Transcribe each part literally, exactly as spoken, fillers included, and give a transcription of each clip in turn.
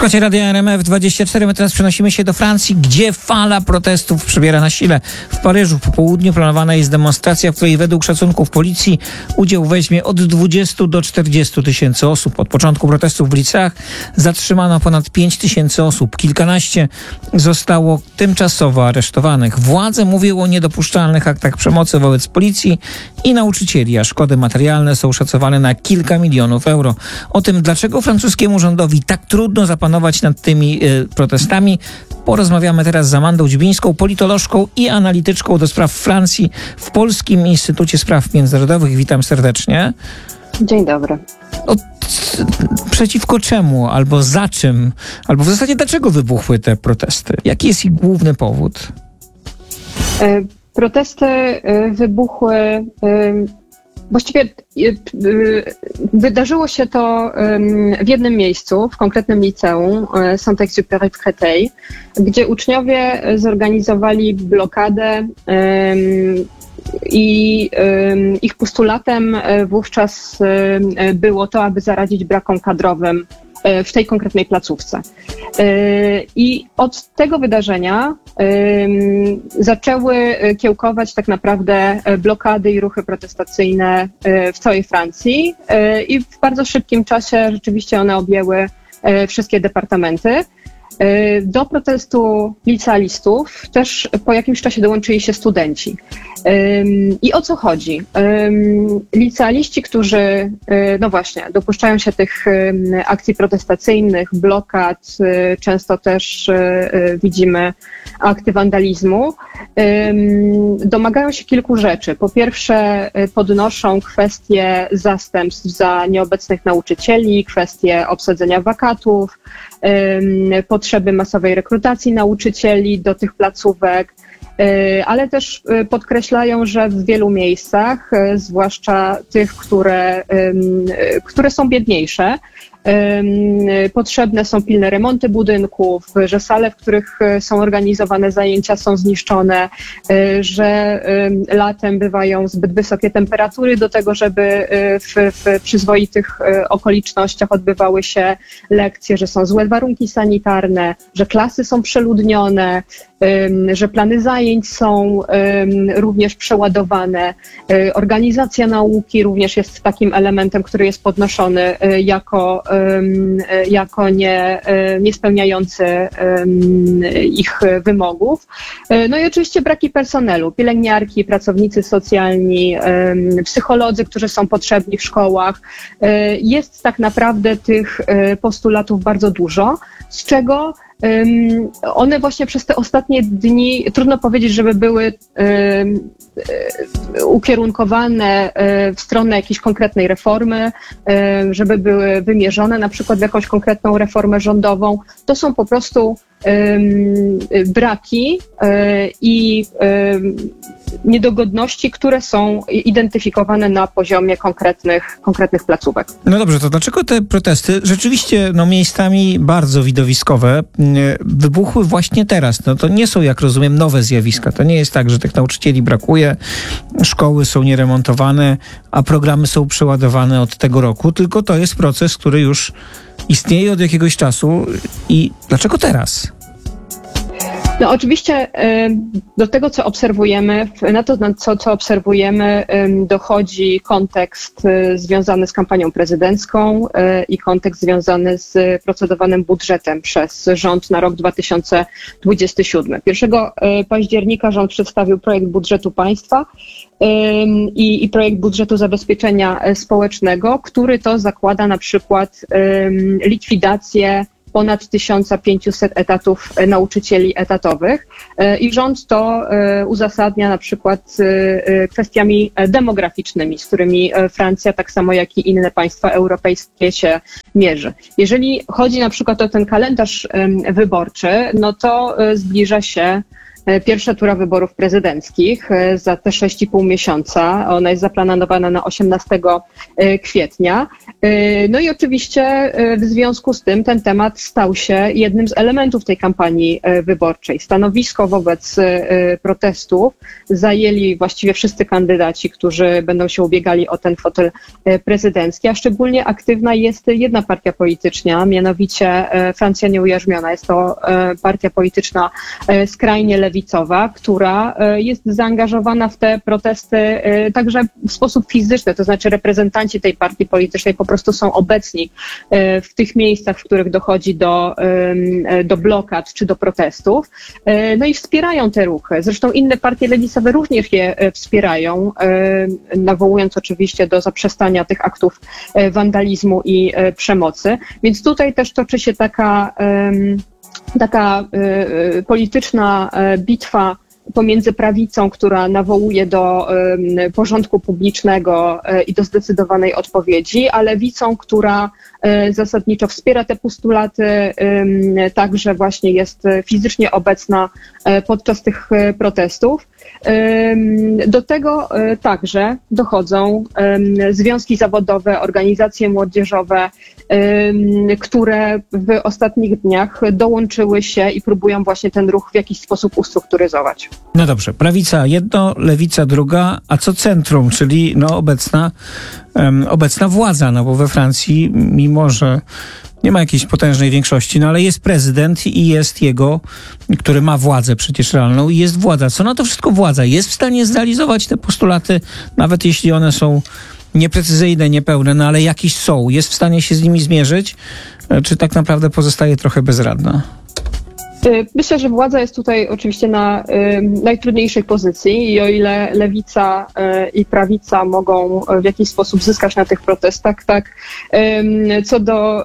Słuchajcie Radia R M F dwadzieścia cztery. My teraz przenosimy się do Francji, gdzie fala protestów przybiera na sile. W Paryżu po południu planowana jest demonstracja, w której według szacunków policji udział weźmie od dwudziestu do czterdziestu tysięcy osób. Od początku protestów w liceach zatrzymano ponad pięć tysięcy osób. Kilkanaście zostało tymczasowo aresztowanych. Władze mówiły o niedopuszczalnych aktach przemocy wobec policji i nauczycieli, a szkody materialne są szacowane na kilka milionów euro. O tym, dlaczego francuskiemu rządowi tak trudno zapanować nad tymi y, protestami, porozmawiamy teraz z Amandą Dziubińską, politolożką i analityczką do spraw Francji w Polskim Instytucie Spraw Międzynarodowych. Witam serdecznie. Dzień dobry. O, przeciwko czemu, albo za czym, albo w zasadzie dlaczego wybuchły te protesty? Jaki jest ich główny powód? Protesty wybuchły... Właściwie wydarzyło się to w jednym miejscu, w konkretnym liceum Saint-Exupéry w Créteil, gdzie uczniowie zorganizowali blokadę i ich postulatem wówczas było to, aby zaradzić brakom kadrowym w tej konkretnej placówce. I od tego wydarzenia zaczęły kiełkować tak naprawdę blokady i ruchy protestacyjne w całej Francji i w bardzo szybkim czasie rzeczywiście one objęły wszystkie departamenty. Do protestu licealistów też po jakimś czasie dołączyli się studenci. I o co chodzi? Licealiści, którzy, no właśnie, dopuszczają się tych akcji protestacyjnych, blokad, często też widzimy akty wandalizmu, domagają się kilku rzeczy. Po pierwsze, podnoszą kwestie zastępstw za nieobecnych nauczycieli, kwestie obsadzenia wakatów, potrzeby masowej rekrutacji nauczycieli do tych placówek, ale też podkreślają, że w wielu miejscach, zwłaszcza tych, które, które są biedniejsze, potrzebne są pilne remonty budynków, że sale, w których są organizowane zajęcia, są zniszczone, że latem bywają zbyt wysokie temperatury do tego, żeby w, w przyzwoitych okolicznościach odbywały się lekcje, że są złe warunki sanitarne, że klasy są przeludnione, że plany zajęć są również przeładowane. Organizacja nauki również jest takim elementem, który jest podnoszony jako jako nie, nie spełniający ich wymogów. No i oczywiście braki personelu, pielęgniarki, pracownicy socjalni, psycholodzy, którzy są potrzebni w szkołach. Jest tak naprawdę tych postulatów bardzo dużo, z czego one właśnie przez te ostatnie dni, trudno powiedzieć, żeby były ukierunkowane w stronę jakiejś konkretnej reformy, żeby były wymierzone na przykład w jakąś konkretną reformę rządową. To są po prostu braki i niedogodności, które są identyfikowane na poziomie konkretnych, konkretnych placówek. No dobrze, to dlaczego te protesty, rzeczywiście no, miejscami bardzo widowiskowe, wybuchły właśnie teraz? No to nie są, jak rozumiem, nowe zjawiska. To nie jest tak, że tych nauczycieli brakuje, szkoły są nieremontowane, a programy są przeładowane od tego roku, tylko to jest proces, który już istnieje od jakiegoś czasu. I dlaczego teraz? No oczywiście do tego, co obserwujemy, na to, co, co obserwujemy, dochodzi kontekst związany z kampanią prezydencką i kontekst związany z procedowanym budżetem przez rząd na rok dwa tysiące dwudziesty siódmy. pierwszego października rząd przedstawił projekt budżetu państwa i, i projekt budżetu zabezpieczenia społecznego, który to zakłada na przykład likwidację ponad tysiąc pięćset etatów nauczycieli etatowych i rząd to uzasadnia na przykład kwestiami demograficznymi, z którymi Francja, tak samo jak i inne państwa europejskie się mierzy. Jeżeli chodzi na przykład o ten kalendarz wyborczy, no to zbliża się pierwsza tura wyborów prezydenckich za te sześć i pół miesiąca. Ona jest zaplanowana na osiemnastego kwietnia. No i oczywiście w związku z tym ten temat stał się jednym z elementów tej kampanii wyborczej. Stanowisko wobec protestów zajęli właściwie wszyscy kandydaci, którzy będą się ubiegali o ten fotel prezydencki, a szczególnie aktywna jest jedna partia polityczna, mianowicie Francja Nieujarzmiona. Jest to partia polityczna skrajnie lewicowa, która jest zaangażowana w te protesty także w sposób fizyczny, to znaczy reprezentanci tej partii politycznej po prostu są obecni w tych miejscach, w których dochodzi do, do blokad czy do protestów, no i wspierają te ruchy. Zresztą inne partie lewicowe również je wspierają, nawołując oczywiście do zaprzestania tych aktów wandalizmu i przemocy. Więc tutaj też toczy się taka, taka polityczna bitwa pomiędzy prawicą, która nawołuje do um, porządku publicznego um, i do zdecydowanej odpowiedzi, a lewicą, która um, zasadniczo wspiera te postulaty, um, także właśnie jest fizycznie obecna um, podczas tych um, protestów. Um, do tego um, także dochodzą um, związki zawodowe, organizacje młodzieżowe, um, które w ostatnich dniach dołączyły się i próbują właśnie ten ruch w jakiś sposób ustrukturyzować. No dobrze, prawica jedno, lewica druga, a co centrum, czyli no obecna, um, obecna władza, no bo we Francji, mimo że nie ma jakiejś potężnej większości, no ale jest prezydent i jest jego, który ma władzę przecież realną i jest władza. Co na to wszystko władza? Jest w stanie zrealizować te postulaty, nawet jeśli one są nieprecyzyjne, niepełne, no ale jakieś są. Jest w stanie się z nimi zmierzyć, czy tak naprawdę pozostaje trochę bezradna? Myślę, że władza jest tutaj oczywiście na y, najtrudniejszej pozycji i o ile lewica y, i prawica mogą w jakiś sposób zyskać na tych protestach, tak y, co do,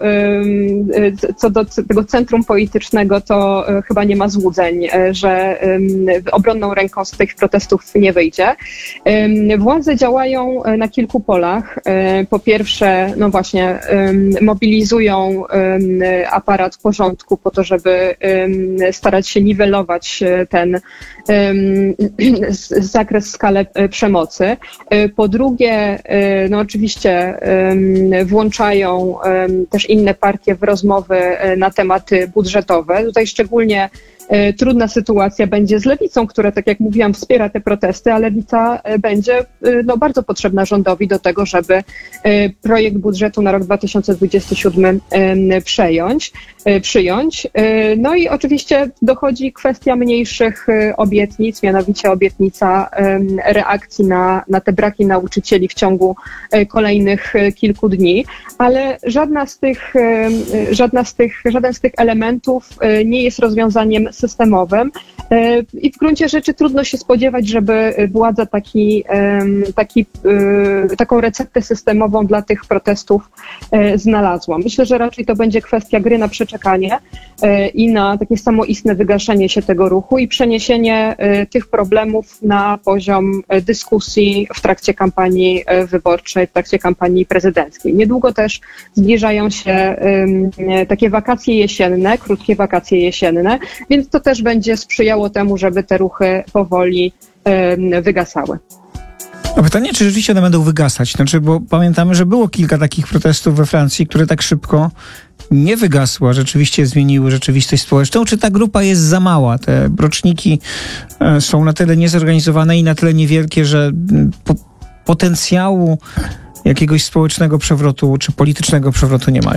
y, co do tego centrum politycznego, to y, chyba nie ma złudzeń, y, że y, obronną ręką z tych protestów nie wyjdzie. Y, władze działają na kilku polach. Y, po pierwsze, no właśnie, y, mobilizują y, aparat porządku po to, żeby y, starać się niwelować ten um, zakres, skalę przemocy. Po drugie, no oczywiście um, włączają um, też inne partie w rozmowy na tematy budżetowe. Tutaj szczególnie trudna sytuacja będzie z lewicą, która, tak jak mówiłam, wspiera te protesty, a lewica będzie no, bardzo potrzebna rządowi do tego, żeby projekt budżetu na rok dwa tysiące dwudziesty siódmy przejąć, przyjąć. No i oczywiście dochodzi kwestia mniejszych obietnic, mianowicie obietnica reakcji na, na te braki nauczycieli w ciągu kolejnych kilku dni, ale żadna z tych, żadna z tych, żaden z tych elementów nie jest rozwiązaniem systemowym i w gruncie rzeczy trudno się spodziewać, żeby władza taki, taki, taką receptę systemową dla tych protestów znalazła. Myślę, że raczej to będzie kwestia gry na przeczekanie i na takie samoistne wygaszenie się tego ruchu i przeniesienie tych problemów na poziom dyskusji w trakcie kampanii wyborczej, w trakcie kampanii prezydenckiej. Niedługo też zbliżają się takie wakacje jesienne, krótkie wakacje jesienne, więc to też będzie sprzyjało temu, żeby te ruchy powoli wygasały. A pytanie, czy rzeczywiście one będą wygasać? Znaczy, bo pamiętamy, że było kilka takich protestów we Francji, które tak szybko nie wygasły, a rzeczywiście zmieniły rzeczywistość społeczną. Czy ta grupa jest za mała? Te roczniki są na tyle niezorganizowane i na tyle niewielkie, że po- potencjału jakiegoś społecznego przewrotu czy politycznego przewrotu nie mają?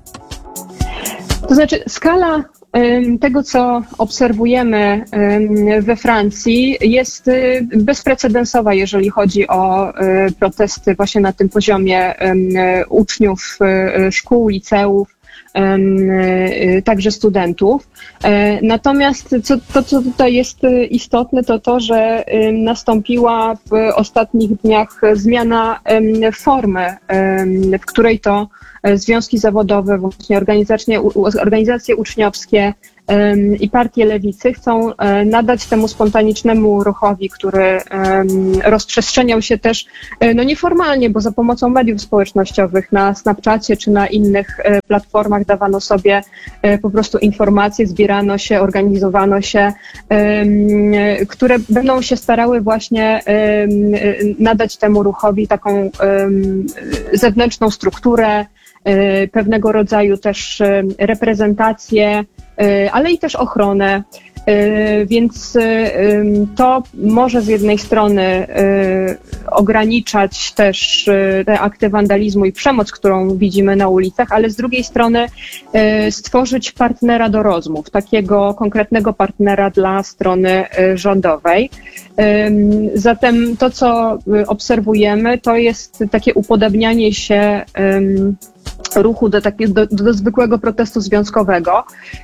To znaczy skala tego, co obserwujemy we Francji, jest bezprecedensowa, jeżeli chodzi o protesty właśnie na tym poziomie uczniów szkół, liceów, także studentów. Natomiast co, to, co tutaj jest istotne, to to, że nastąpiła w ostatnich dniach zmiana formy, w której to związki zawodowe, właśnie organizacje, organizacje uczniowskie i partie lewicy chcą nadać temu spontanicznemu ruchowi, który rozprzestrzeniał się też no nieformalnie, bo za pomocą mediów społecznościowych na Snapchacie czy na innych platformach dawano sobie po prostu informacje, zbierano się, organizowano się, które będą się starały właśnie nadać temu ruchowi taką zewnętrzną strukturę, pewnego rodzaju też reprezentację, ale i też ochronę. Więc to może z jednej strony ograniczać też te akty wandalizmu i przemoc, którą widzimy na ulicach, ale z drugiej strony stworzyć partnera do rozmów, takiego konkretnego partnera dla strony rządowej. Zatem to, co obserwujemy, to jest takie upodabnianie się ruchu do, takie, do, do zwykłego protestu związkowego.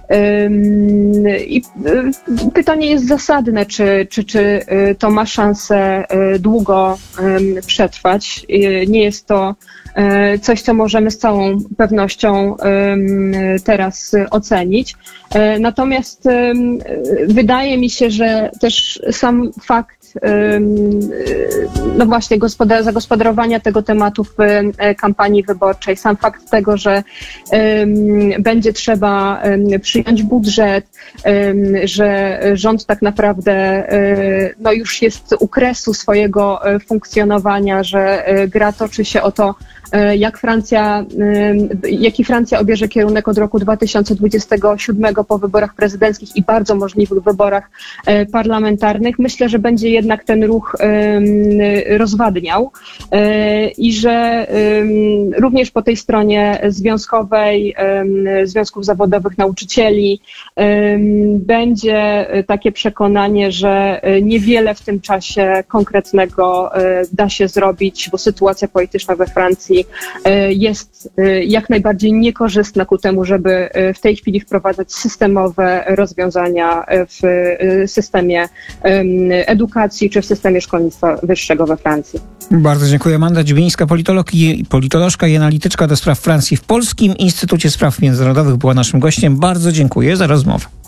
I pytanie jest zasadne, czy, czy, czy to ma szansę długo przetrwać. Nie jest to coś, co możemy z całą pewnością teraz ocenić. Natomiast wydaje mi się, że też sam fakt no właśnie gospodar- zagospodarowania tego tematu w kampanii wyborczej, sam fakt tego, że um, będzie trzeba um, przyjąć budżet, um, że rząd tak naprawdę um, no już jest u kresu swojego um, funkcjonowania, że um, gra toczy się o to, jak Francja, jaki Francja obierze kierunek od roku dwa tysiące dwudziestego siódmego po wyborach prezydenckich i bardzo możliwych wyborach parlamentarnych. Myślę, że będzie jednak ten ruch rozwadniał i że również po tej stronie związkowej, związków zawodowych nauczycieli będzie takie przekonanie, że niewiele w tym czasie konkretnego da się zrobić, bo sytuacja polityczna we Francji jest jak najbardziej niekorzystna ku temu, żeby w tej chwili wprowadzać systemowe rozwiązania w systemie edukacji czy w systemie szkolnictwa wyższego we Francji. Bardzo dziękuję. Amanda Dziubińska, politolog i, politolożka i analityczka do spraw Francji w Polskim Instytucie Spraw Międzynarodowych była naszym gościem. Bardzo dziękuję za rozmowę.